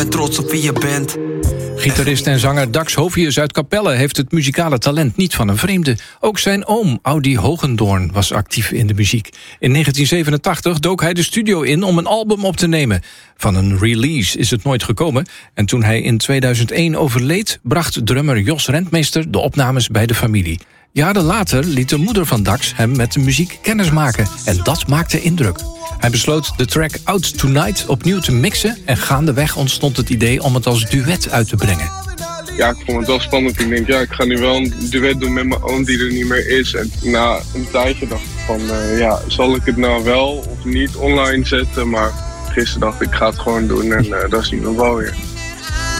ben trots op wie je bent. Gitarist en zanger Dax Hovius uit Capelle heeft het muzikale talent niet van een vreemde. Ook zijn oom, Audi Hogendoorn, was actief in de muziek. In 1987 dook hij de studio in om een album op te nemen. Van een release is het nooit gekomen. En toen hij in 2001 overleed, bracht drummer Jos Rentmeester de opnames bij de familie. Jaren later liet de moeder van Dax hem met de muziek kennismaken. En dat maakte indruk. Hij besloot de track Out Tonight opnieuw te mixen en gaandeweg ontstond het idee om het als duet uit te brengen. Ja, ik vond het wel spannend. Ik denk, ik ga nu wel een duet doen met mijn oom die er niet meer is. En na een tijdje dacht ik van, zal ik het nou wel of niet online zetten? Maar gisteren dacht ik, ga het gewoon doen en dat is nu nog wel weer.